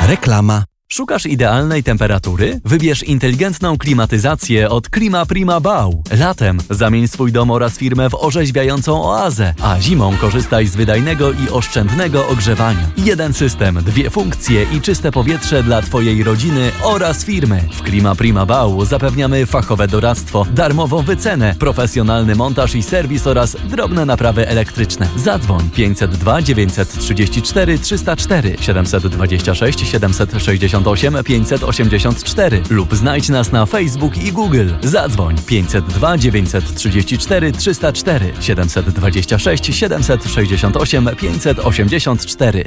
Reklama. Szukasz idealnej temperatury? Wybierz inteligentną klimatyzację od Klimaprima Bau. Latem zamień swój dom oraz firmę w orzeźwiającą oazę, a zimą korzystaj z wydajnego i oszczędnego ogrzewania. Jeden system, 2 funkcje i czyste powietrze dla Twojej rodziny oraz firmy. W Klimaprima Bau zapewniamy fachowe doradztwo, darmową wycenę, profesjonalny montaż i serwis oraz drobne naprawy elektryczne. Zadzwoń 502 934 304 726 768 584 lub znajdź nas na Facebook i Google. Zadzwoń 502 934 304 726 768 584.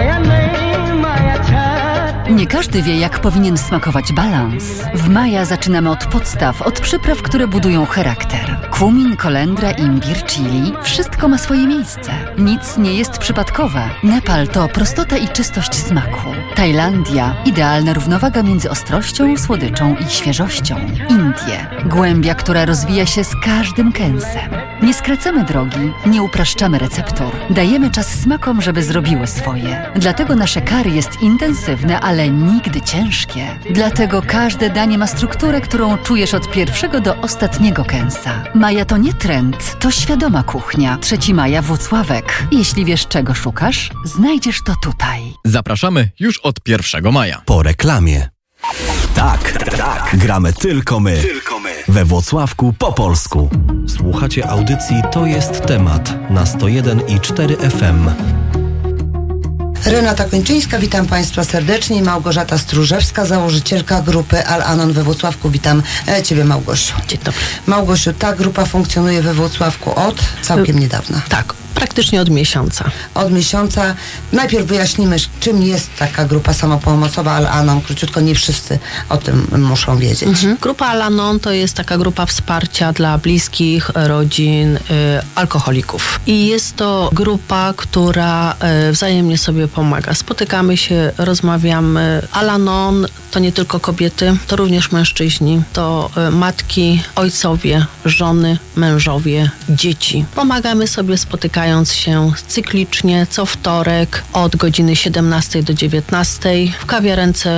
Nie każdy wie, jak powinien smakować balans. W Maja zaczynamy od podstaw, od przypraw, które budują charakter. Kumin, kolendra, imbir, chili – wszystko ma swoje miejsce. Nic nie jest przypadkowe. Nepal to prostota i czystość smaku. Tajlandia – idealna równowaga między ostrością, słodyczą i świeżością. Indie – głębia, która rozwija się z każdym kęsem. Nie skracamy drogi, nie upraszczamy receptur. Dajemy czas smakom, żeby zrobiły swoje. Dlatego nasze curry jest intensywne, ale nigdy ciężkie. Dlatego każde danie ma strukturę, którą czujesz od pierwszego do ostatniego kęsa. Maja to nie trend, to świadoma kuchnia. 3 Maja Włocławek. Jeśli wiesz, czego szukasz, znajdziesz to tutaj. Zapraszamy już od 1 maja. Po reklamie. Tak. Gramy tylko my. We Włocławku po polsku. Słuchacie audycji To jest temat na 101,4 FM. Renata Kończyńska, witam Państwa serdecznie. Małgorzata Stróżewska, założycielka grupy Al-Anon we Włocławku. Witam Ciebie, Małgosiu. Dzień dobry. Małgosiu, ta grupa funkcjonuje we Włocławku od całkiem niedawna. Tak, praktycznie od miesiąca. Od miesiąca. Najpierw wyjaśnimy, czym jest taka grupa samopomocowa Al-Anon. Króciutko, nie wszyscy o tym muszą wiedzieć. Grupa Al-Anon to jest taka grupa wsparcia dla bliskich, rodzin, alkoholików. I jest to grupa, która wzajemnie sobie pomaga. Spotykamy się, rozmawiamy. Al-Anon to nie tylko kobiety, to również mężczyźni, to matki, ojcowie, żony, mężowie, dzieci. Pomagamy sobie, spotykając się cyklicznie co wtorek od godziny 17 do 19 w kawiarence